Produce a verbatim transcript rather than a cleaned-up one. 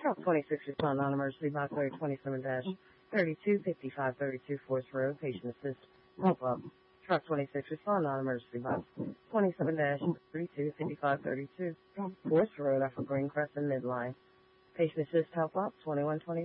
Truck twenty-six respond on emergency box area twenty-seven thirty-two fifty-five thirty-two Forest Road. Patient assist. Help up. Truck twenty-six respond on emergency box twenty-seven thirty-two fifty-five thirty-two Forest Road off of Green Crescent Midline. Patient assist. Help up. twenty-one twenty.